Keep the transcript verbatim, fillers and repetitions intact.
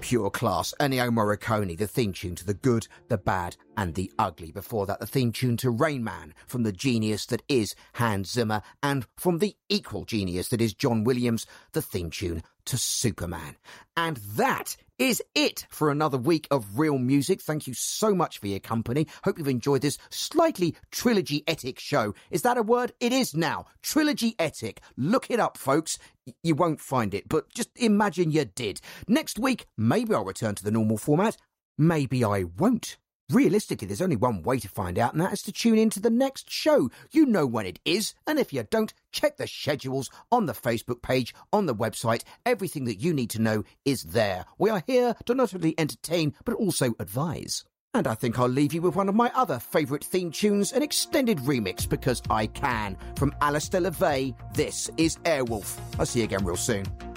pure class. Ennio Morricone, the theme tune to The Good, the Bad and the Ugly. Before that, the theme tune to Rain Man from the genius that is Hans Zimmer, and from the equal genius that is John Williams, the theme tune to Superman. And that is it for another week of Real Music. Thank you so much for your company. Hope you've enjoyed this slightly trilogy-etic show. Is that a word? It is now. Trilogy-etic. Look it up, folks. Y- you won't find it, but just imagine you did. Next week, maybe I'll return to the normal format. Maybe I won't. Realistically, there's only one way to find out, and that is to tune into the next show. You know when it is, and if you don't, check the schedules on the Facebook page, on the website. Everything that you need to know is there. We are here to not only entertain, but also advise. And I think I'll leave you with one of my other favourite theme tunes, an extended remix, because I can. From Alistair LeVay, this is Airwolf. I'll see you again real soon.